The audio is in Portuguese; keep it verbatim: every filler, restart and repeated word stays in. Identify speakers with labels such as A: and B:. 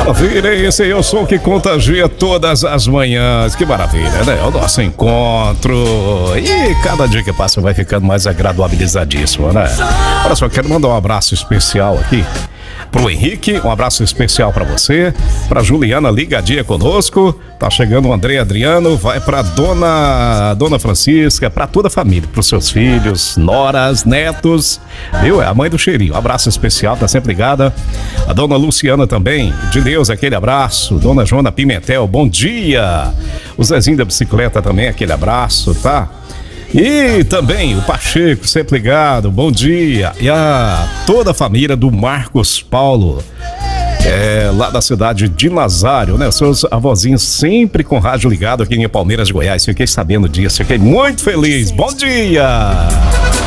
A: Maravilha, esse aí é o som que contagia todas as manhãs. Que maravilha, né? É o nosso encontro. E cada dia que passa vai ficando mais agradávelizadíssimo, né? Olha só, quero mandar um abraço especial aqui pro Henrique, um abraço especial pra você, pra Juliana ligadinha conosco, tá chegando o André Adriano, vai pra dona Dona Francisca, pra toda a família, pros seus filhos, noras, netos, viu? É a mãe do cheirinho, um abraço especial, tá sempre ligada. A dona Luciana também, de Deus, aquele abraço. Dona Joana Pimentel, bom dia. O Zezinho da bicicleta também, aquele abraço, tá? E também o Pacheco, sempre ligado, bom dia. E a toda a família do Marcos Paulo, é, lá da cidade de Nazário, né? Seus avózinhos sempre com rádio ligado aqui em Palmeiras, Goiás. Fiquei sabendo disso, fiquei muito feliz. Bom dia!